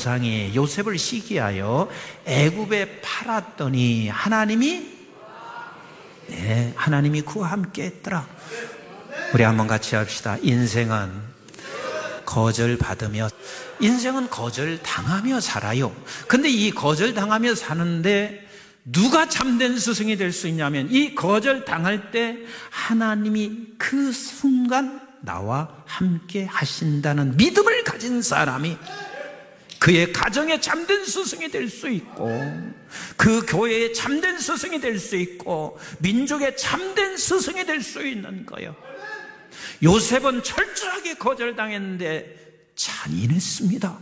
조상이 요셉을 시기하여 애굽에 팔았더니 하나님이 그와 함께 했더라. 우리 한번 같이 합시다. 인생은 거절받으며, 인생은 거절당하며 살아요. 근데 이 거절당하며 사는데 누가 참된 스승이 될 수 있냐면, 이 거절당할 때 하나님이 그 순간 나와 함께 하신다는 믿음을 가진 사람이 그의 가정에 참된 스승이 될 수 있고, 그 교회에 참된 스승이 될 수 있고, 민족에 참된 스승이 될 수 있는 거예요. 요셉은 철저하게 거절당했는데 잔인했습니다.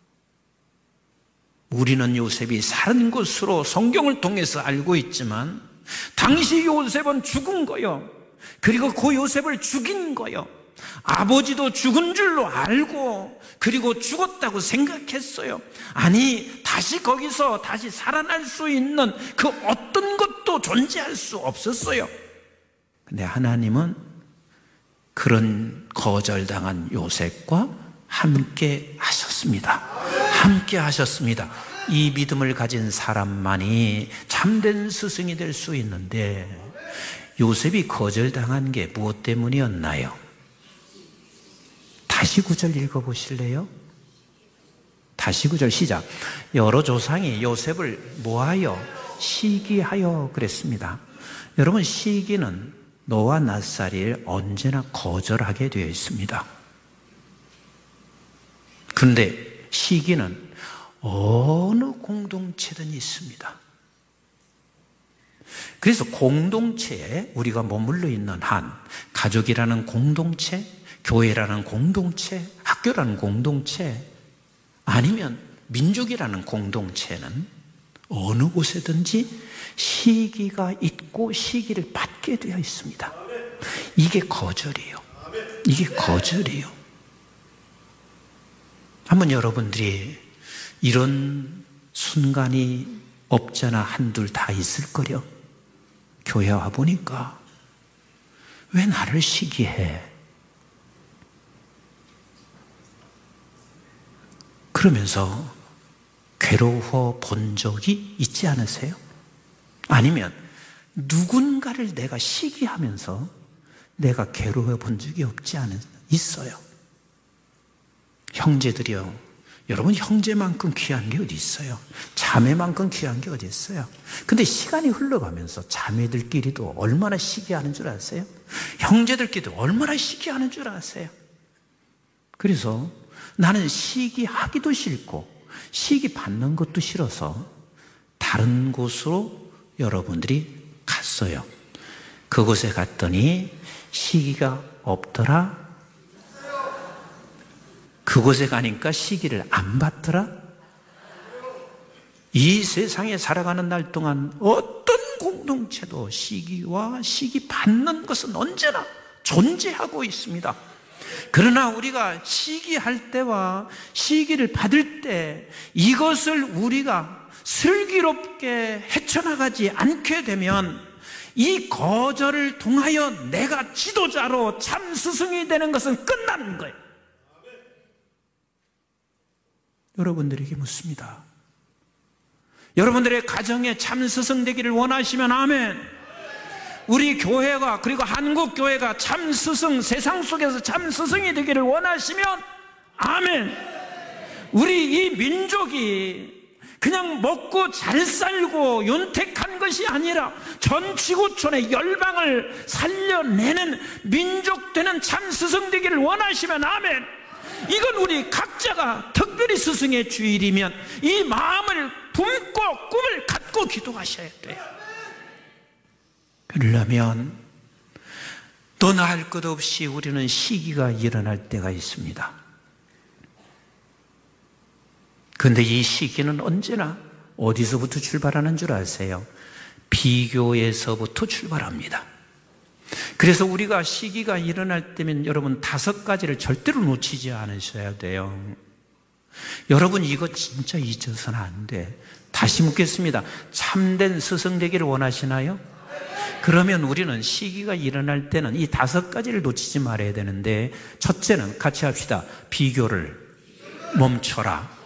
우리는 요셉이 사는 것으로 성경을 통해서 알고 있지만, 당시 요셉은 죽은 거요. 그리고 그 요셉을 죽인 거요. 아버지도 죽은 줄로 알고, 그리고 죽었다고 생각했어요. 아니, 다시 거기서 다시 살아날 수 있는 그 어떤 것도 존재할 수 없었어요. 근데 하나님은 그런 거절당한 요셉과 함께 하셨습니다. 함께 하셨습니다. 이 믿음을 가진 사람만이 참된 스승이 될 수 있는데, 요셉이 거절당한 게 무엇 때문이었나요? 다시 9절 읽어보실래요? 다시 9절 시작. 여러 조상이 요셉을 뭐하여? 시기하여 그랬습니다. 여러분, 시기는 너와 나 사이를 언제나 거절하게 되어 있습니다. 그런데 시기는 어느 공동체든 있습니다. 그래서 공동체에 우리가 머물러 있는 한, 가족이라는 공동체, 교회라는 공동체, 학교라는 공동체, 아니면 민족이라는 공동체는 어느 곳에든지 시기가 있고 시기를 받게 되어 있습니다. 이게 거절이에요. 이게 거절이에요. 한번 여러분들이 이런 순간이 없잖아 한둘 다 있을 거려. 교회 와 보니까 왜 나를 시기해? 그러면서 괴로워 본 적이 있지 않으세요? 아니면 누군가를 내가 시기하면서 내가 괴로워 본 적이 있어요? 형제들이요, 여러분, 형제만큼 귀한 게 어디 있어요? 자매만큼 귀한 게 어디 있어요? 근데 시간이 흘러가면서 자매들끼리도 얼마나 시기하는 줄 아세요? 형제들끼리도 얼마나 시기하는 줄 아세요? 그래서 나는 시기하기도 싫고 시기 받는 것도 싫어서 다른 곳으로 여러분들이 갔어요. 그곳에 갔더니 시기가 없더라. 그곳에 가니까 시기를 안 받더라. 이 세상에 살아가는 날 동안 어떤 공동체도 시기와 시기 받는 것은 언제나 존재하고 있습니다. 그러나 우리가 시기할 때와 시기를 받을 때 이것을 우리가 슬기롭게 헤쳐나가지 않게 되면 이 거절을 통하여 내가 지도자로 참 스승이 되는 것은 끝나는 거예요. 여러분들에게 묻습니다. 여러분들의 가정에 참 스승 되기를 원하시면 아멘. 우리 교회가, 그리고 한국 교회가 참 스승, 세상 속에서 참 스승이 되기를 원하시면 아멘. 우리 이 민족이 그냥 먹고 잘 살고 윤택한 것이 아니라 전 지구촌의 열방을 살려내는 민족 되는 참 스승 되기를 원하시면 아멘. 이건 우리 각자가 특별히 스승의 주일이면 이 마음을 품고 꿈을 갖고 기도하셔야 돼요. 그러려면 너나 할 것 없이 우리는 시기가 일어날 때가 있습니다. 그런데 이 시기는 언제나 어디서부터 출발하는 줄 아세요? 비교에서부터 출발합니다. 그래서 우리가 시기가 일어날 때면 여러분 5가지를 절대로 놓치지 않으셔야 돼요. 여러분 이거 진짜 잊어서는 안 돼. 다시 묻겠습니다. 참된 스승 되기를 원하시나요? 그러면 우리는 시기가 일어날 때는 이 5가지를 놓치지 말아야 되는데, 첫째는 같이 합시다. 비교를 멈춰라.